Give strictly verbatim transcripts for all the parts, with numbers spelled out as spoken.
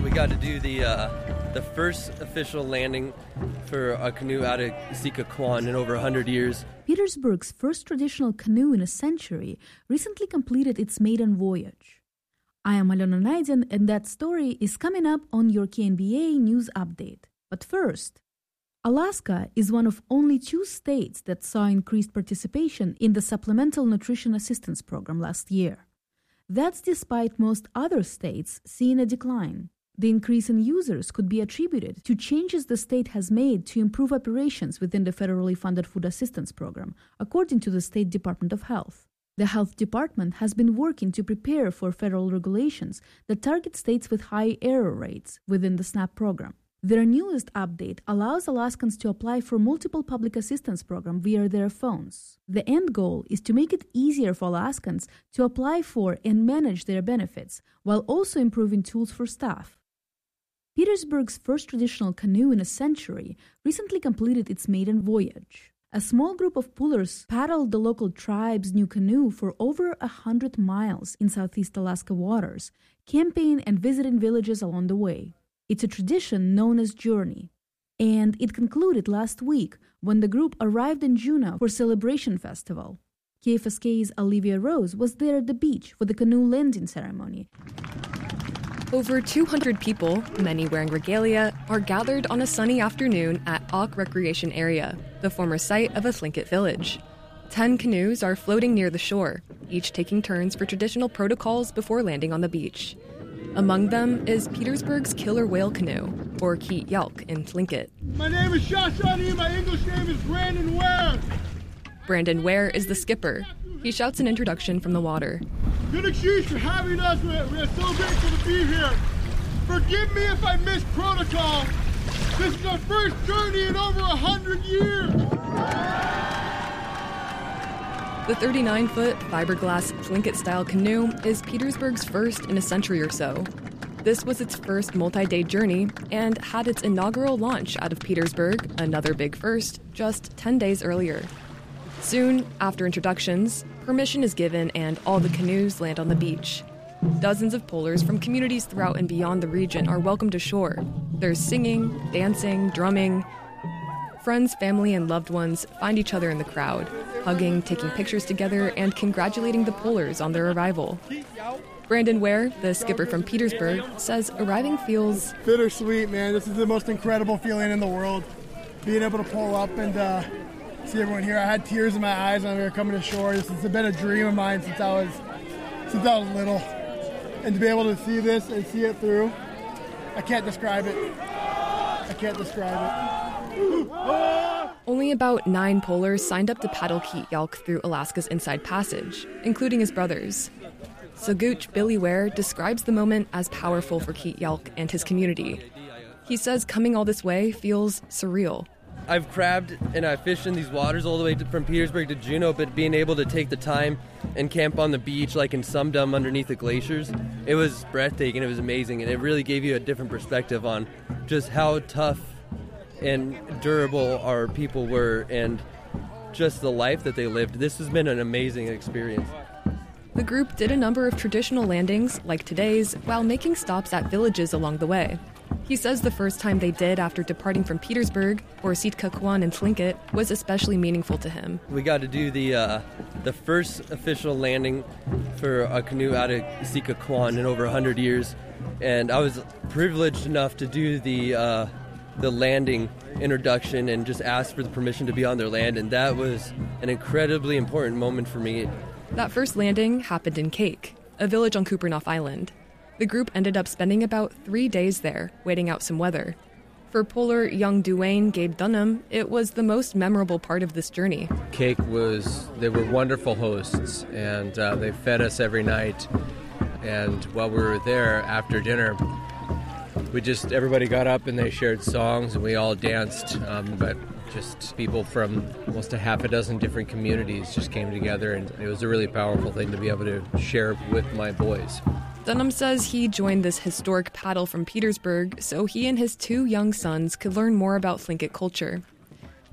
We got to do the uh, the first official landing for a canoe out of Sikakwan in over one hundred years. Petersburg's first traditional canoe in a century recently completed its maiden voyage. I am Alona Naidin, and that story is coming up on your K N B A News Update. But first, Alaska is one of only two states that saw increased participation in the Supplemental Nutrition Assistance Program last year. That's despite most other states seeing a decline. The increase in users could be attributed to changes the state has made to improve operations within the federally funded food assistance program, according to the State Department of Health. The Health Department has been working to prepare for federal regulations that target states with high error rates within the SNAP program. Their newest update allows Alaskans to apply for multiple public assistance programs via their phones. The end goal is to make it easier for Alaskans to apply for and manage their benefits, while also improving tools for staff. Petersburg's first traditional canoe in a century recently completed its maiden voyage. A small group of pullers paddled the local tribe's new canoe for over a hundred miles in Southeast Alaska waters, camping and visiting villages along the way. It's a tradition known as Journey, and it concluded last week when the group arrived in Juneau for Celebration Festival. K F S K's Olivia Rose was there at the beach for the canoe landing ceremony. Over two hundred people, many wearing regalia, are gathered on a sunny afternoon at Auk Recreation Area, the former site of a Tlingit village. Ten canoes are floating near the shore, each taking turns for traditional protocols before landing on the beach. Among them is Petersburg's killer whale canoe, or Keet Yelk in Tlingit. My name is Shashani, my English name is Brandon Ware. Brandon Ware is the skipper. He shouts an introduction from the water. Good excuse for having us. We're, we're so grateful to be here. Forgive me if I missed protocol. This is our first journey in over a hundred years. The thirty-nine-foot fiberglass Tlingit-style canoe is Petersburg's first in a century or so. This was its first multi-day journey and had its inaugural launch out of Petersburg, another big first, just ten days earlier. Soon, after introductions, permission is given and all the canoes land on the beach. Dozens of pullers from communities throughout and beyond the region are welcomed ashore. There's singing, dancing, drumming. Friends, family, and loved ones find each other in the crowd, hugging, taking pictures together, and congratulating the pullers on their arrival. Brandon Ware, the skipper from Petersburg, says arriving feels bittersweet, man. This is the most incredible feeling in the world. Being able to pull up and uh, see everyone here. I had tears in my eyes when we were coming ashore. This has been a dream of mine since I was since I was little. And to be able to see this and see it through, I can't describe it. I can't describe it. Only about nine pullers signed up to paddle Keet Yelk through Alaska's Inside Passage, including his brothers. Saguch Billy Ware describes the moment as powerful for Keet Yelk and his community. He says coming all this way feels surreal. I've crabbed and I've fished in these waters all the way to, from Petersburg to Juneau, but being able to take the time and camp on the beach like in Sumdum underneath the glaciers, it was breathtaking, it was amazing, and it really gave you a different perspective on just how tough and durable our people were and just the life that they lived. This has been an amazing experience. The group did a number of traditional landings, like today's, while making stops at villages along the way. He says the first time they did after departing from Petersburg, or Sikakwan in Tlingit, was especially meaningful to him. We got to do the uh, the first official landing for a canoe out of Sikakwan in over one hundred years, and I was privileged enough to do the uh, the landing introduction and just ask for the permission to be on their land, and that was an incredibly important moment for me. That first landing happened in Cake, a village on Kupernoff Island. The group ended up spending about three days there, waiting out some weather. For puller young Duane Gabe Dunham, it was the most memorable part of this journey. Cake was, they were wonderful hosts, and uh, they fed us every night. And while we were there, after dinner, we just, everybody got up and they shared songs and we all danced, um, but just people from almost a half a dozen different communities just came together, and it was a really powerful thing to be able to share with my boys. Dunham says he joined this historic paddle from Petersburg so he and his two young sons could learn more about Tlingit culture.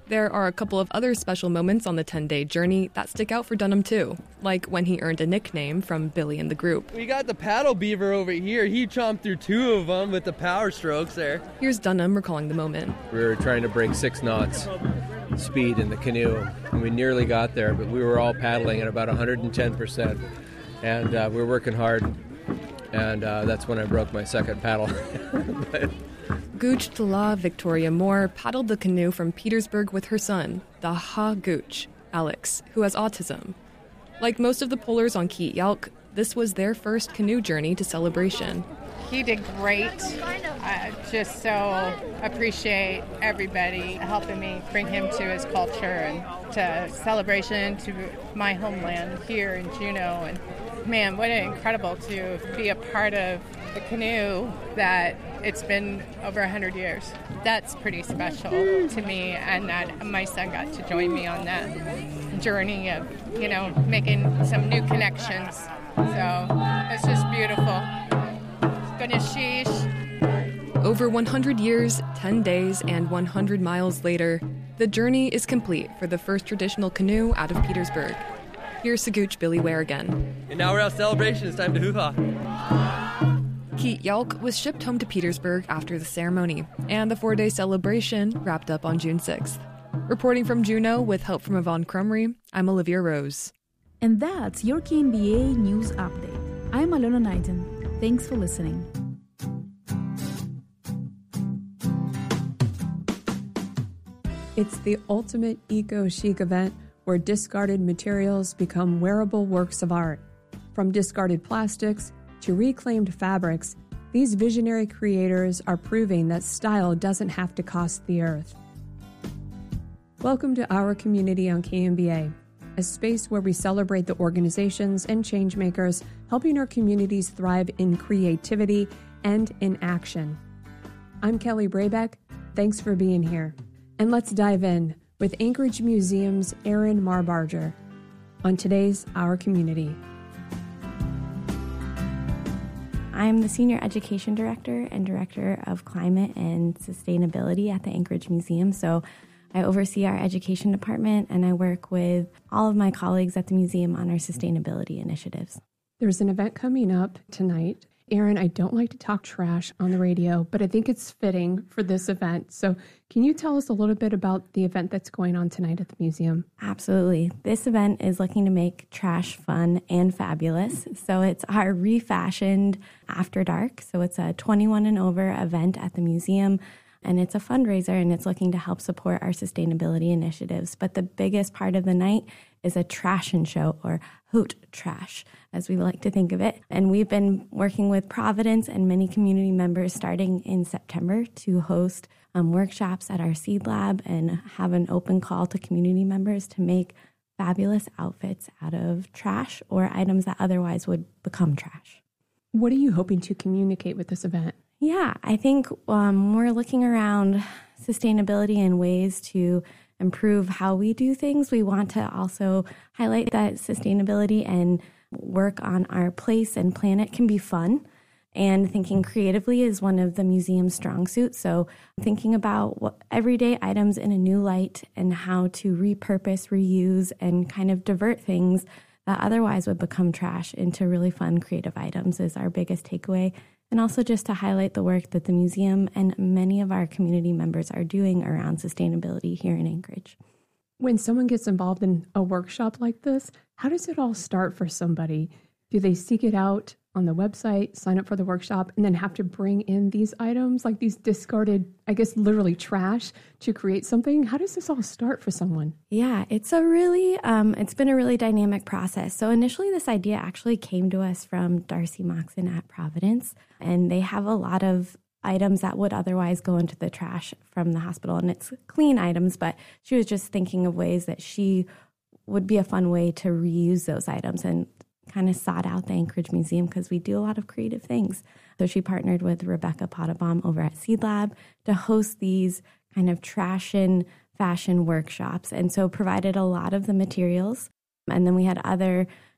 There are a couple of other special moments on the ten-day journey that stick out for Dunham, too, like when he earned a nickname from Billy and the group. We got the paddle beaver over here. He chomped through two of them with the power strokes there. Here's Dunham recalling the moment. We were trying to break six knots speed in the canoe, and we nearly got there, but we were all paddling at about one hundred ten percent, and uh, we were working hard, and uh, that's when I broke my second paddle. But Gooch Tala Victoria Moore paddled the canoe from Petersburg with her son, Daha Gooch, Alex, who has autism. Like most of the polars on Keet Yelk, this was their first canoe journey to Celebration. He did great. I just so appreciate everybody helping me bring him to his culture and to Celebration, to my homeland here in Juneau. And man, what an incredible to be a part of the canoe that it's been over one hundred years. That's pretty special to me, and that my son got to join me on that journey of, you know, making some new connections. So it's just beautiful. Over one hundred years, ten days, and one hundred miles later, the journey is complete for the first traditional canoe out of Petersburg. Here's Sagooch Billy Ware again. And now we're at Celebration. It's time to hoo-ha. Keet Yelk was shipped home to Petersburg after the ceremony, and the four-day celebration wrapped up on June sixth. Reporting from Juneau with help from Yvonne Crumry, I'm Olivia Rose. And that's your K N B A News Update. I'm Alona Naiden. Thanks for listening. It's the ultimate eco-chic event where discarded materials become wearable works of art. From discarded plastics to reclaimed fabrics, these visionary creators are proving that style doesn't have to cost the earth. Welcome to our community on K N B A, a space where we celebrate the organizations and changemakers helping our communities thrive in creativity and in action. I'm Kelly Brabeck. Thanks for being here. And let's dive in with Anchorage Museum's Erin Marbarger on today's Our Community. I'm the Senior Education Director and Director of Climate and Sustainability at the Anchorage Museum. So I oversee our education department, and I work with all of my colleagues at the museum on our sustainability initiatives. There's an event coming up tonight. Erin, I don't like to talk trash on the radio, but I think it's fitting for this event. So can you tell us a little bit about the event that's going on tonight at the museum? Absolutely. This event is looking to make trash fun and fabulous. So it's our refashioned After Dark. So it's a twenty-one and over event at the museum. And it's a fundraiser, and it's looking to help support our sustainability initiatives. But the biggest part of the night is a trash and show, or Hoot Trash, as we like to think of it. And we've been working with Providence and many community members starting in September to host um, workshops at our Seed Lab and have an open call to community members to make fabulous outfits out of trash or items that otherwise would become trash. What are you hoping to communicate with this event? Yeah, I think um, we're looking around sustainability and ways to improve how we do things. We want to also highlight that sustainability and work on our place and planet can be fun. And thinking creatively is one of the museum's strong suits. So thinking about what everyday items in a new light and how to repurpose, reuse, and kind of divert things that otherwise would become trash into really fun, creative items is our biggest takeaway. And also just to highlight the work that the museum and many of our community members are doing around sustainability here in Anchorage. When someone gets involved in a workshop like this, how does it all start for somebody? Do they seek it out on the website, sign up for the workshop, and then have to bring in these items, like these discarded, I guess, literally trash, to create something? How does this all start for someone? Yeah, it's a really, um, it's been a really dynamic process. So initially this idea actually came to us from Darcy Moxon at Providence, and they have a lot of items that would otherwise go into the trash from the hospital, and it's clean items, but she was just thinking of ways that she would be a fun way to reuse those items, and kind of sought out the Anchorage Museum because we do a lot of creative things. So she partnered with Rebecca Pottabaum over at Seed Lab to host these kind of trash and fashion workshops, and so provided a lot of the materials. And then we had other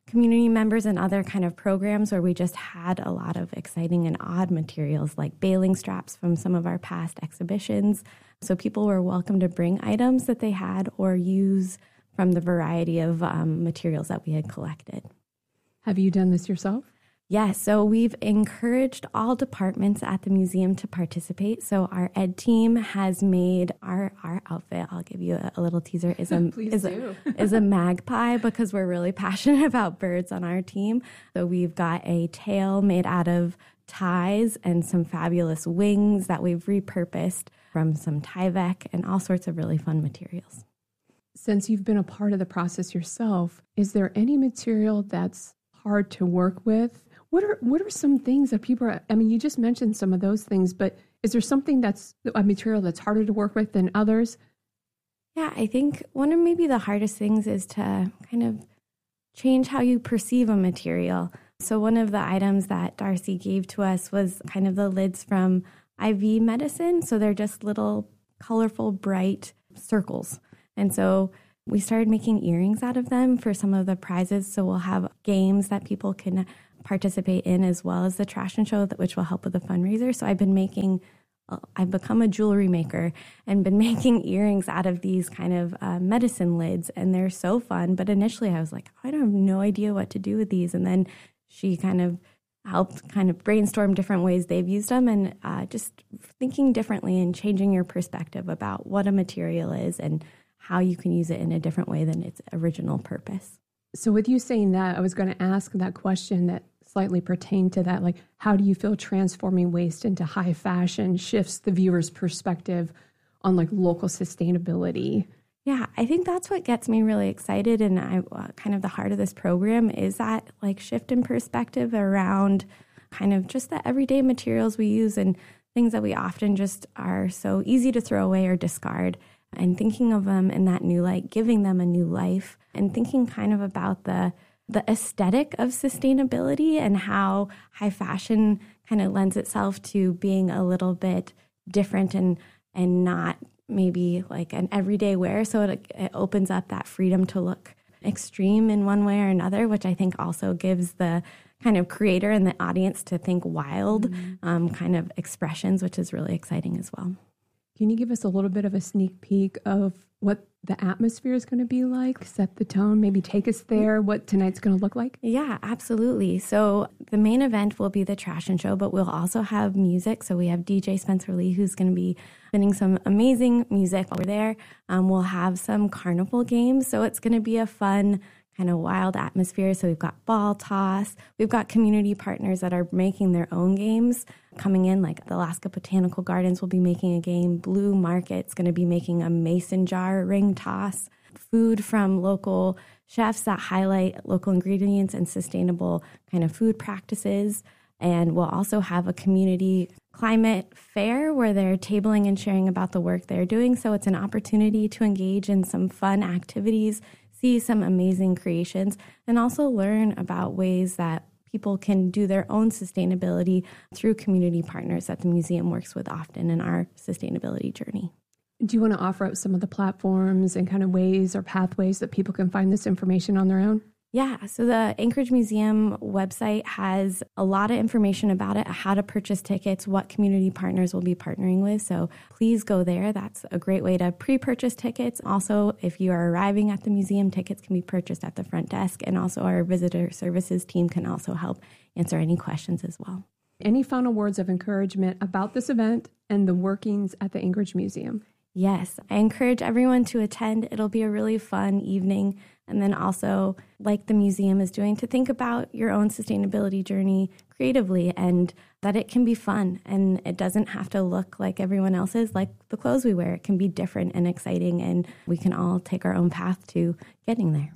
community members and other kind of programs where we just had a lot of exciting and odd materials like bailing straps from some of our past exhibitions. So people were welcome to bring items that they had or use from the variety of um, materials that we had collected. Have you done this yourself? Yes, so we've encouraged all departments at the museum to participate. So our ed team has made our, our outfit, I'll give you a, a little teaser, is a, is, a, is a magpie because we're really passionate about birds on our team. So we've got a tail made out of ties and some fabulous wings that we've repurposed from some Tyvek and all sorts of really fun materials. Since you've been a part of the process yourself, is there any material that's hard to work with? What are what are some things that people are, I mean, you just mentioned some of those things, but is there something that's a material that's harder to work with than others? Yeah, I think one of maybe the hardest things is to kind of change how you perceive a material. So one of the items that Darcy gave to us was kind of the lids from I V medicine. So they're just little colorful, bright circles. And so we started making earrings out of them for some of the prizes. So we'll have games that people can participate in as well as the trash and show, which will help with the fundraiser. So I've been making, I've become a jewelry maker and been making earrings out of these kind of uh, medicine lids. And they're so fun. But initially I was like, I don't have no idea what to do with these. And then she kind of helped kind of brainstorm different ways they've used them and uh, just thinking differently and changing your perspective about what a material is and how you can use it in a different way than its original purpose. So with you saying that, I was going to ask that question that slightly pertained to that, like, how do you feel transforming waste into high fashion shifts the viewer's perspective on like local sustainability? Yeah, I think that's what gets me really excited. And I uh, kind of the heart of this program is that like shift in perspective around kind of just the everyday materials we use and things that we often just are so easy to throw away or discard. And thinking of them in that new light, giving them a new life, and thinking kind of about the the aesthetic of sustainability and how high fashion kind of lends itself to being a little bit different and and not maybe like an everyday wear. So it, it opens up that freedom to look extreme in one way or another, which I think also gives the kind of creator and the audience to think wild mm-hmm. um, kind of expressions, which is really exciting as well. Can you give us a little bit of a sneak peek of what the atmosphere is going to be like? Set the tone, maybe take us there, what tonight's going to look like? Yeah, absolutely. So the main event will be the trash and show, but we'll also have music. So we have D J Spencer Lee, who's going to be spinning some amazing music over there. Um, we'll have some carnival games. So it's going to be a fun kind of wild atmosphere. So we've got ball toss. We've got community partners that are making their own games coming in, like the Alaska Botanical Gardens will be making a game. Blue Market's going to be making a mason jar ring toss. Food from local chefs that highlight local ingredients and sustainable kind of food practices. And we'll also have a community climate fair where they're tabling and sharing about the work they're doing. So it's an opportunity to engage in some fun activities, see some amazing creations, and also learn about ways that people can do their own sustainability through community partners that the museum works with often in our sustainability journey. Do you want to offer up some of the platforms and kind of ways or pathways that people can find this information on their own? Yeah, so the Anchorage Museum website has a lot of information about it, how to purchase tickets, what community partners will be partnering with. So please go there. That's a great way to pre-purchase tickets. Also, if you are arriving at the museum, tickets can be purchased at the front desk. And also our visitor services team can also help answer any questions as well. Any final words of encouragement about this event and the workings at the Anchorage Museum? Yes, I encourage everyone to attend. It'll be a really fun evening. And then also, like the museum is doing, to think about your own sustainability journey creatively and that it can be fun and it doesn't have to look like everyone else's, like the clothes we wear. It can be different and exciting, and we can all take our own path to getting there.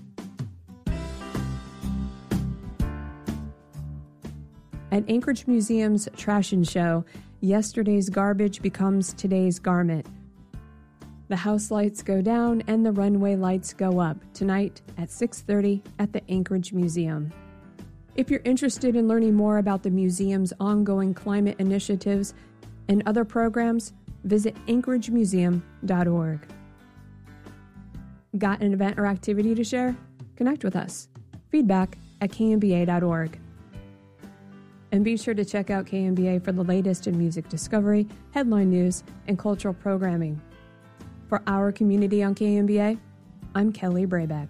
At Anchorage Museum's Trash and Show, yesterday's garbage becomes today's garment. The house lights go down and the runway lights go up tonight at six thirty at the Anchorage Museum. If you're interested in learning more about the museum's ongoing climate initiatives and other programs, visit anchorage museum dot org. Got an event or activity to share? Connect with us. feedback at k m b a dot org. And be sure to check out K M B A for the latest in music discovery, headline news, and cultural programming. For our community on K M B A, I'm Kelly Brayback.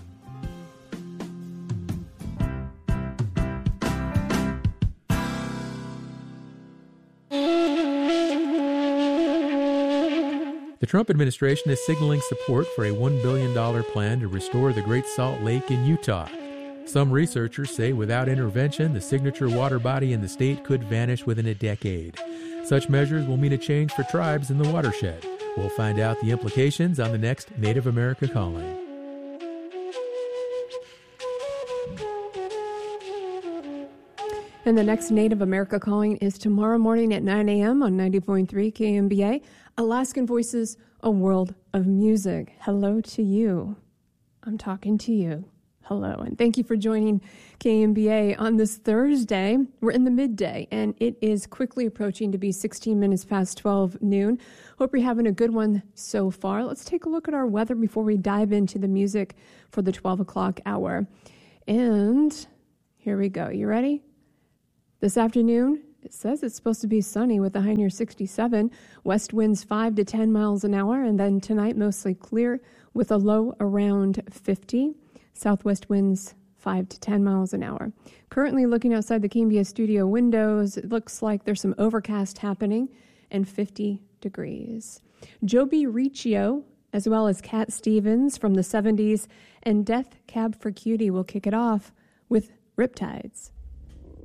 The Trump administration is signaling support for a one billion dollars plan to restore the Great Salt Lake in Utah. Some researchers say without intervention, the signature water body in the state could vanish within a decade. Such measures will mean a change for tribes in the watershed. We'll find out the implications on the next Native America Calling. And the next Native America Calling is tomorrow morning at nine a.m. on ninety point three K M B A. Alaskan Voices, a world of music. Hello to you. I'm talking to you. Hello, and thank you for joining K M B A on this Thursday. We're in the midday, and it is quickly approaching to be sixteen minutes past twelve noon. Hope you're having a good one so far. Let's take a look at our weather before we dive into the music for the twelve o'clock hour. And here we go. You ready? This afternoon, it says it's supposed to be sunny with a high near sixty-seven. West winds five to ten miles an hour, and then tonight mostly clear with a low around fifty. Southwest winds five to ten miles an hour. Currently looking outside the K M B A studio windows, it looks like there's some overcast happening and fifty degrees. Joby Riccio, as well as Cat Stevens from the seventies, and Death Cab for Cutie will kick it off with Riptides.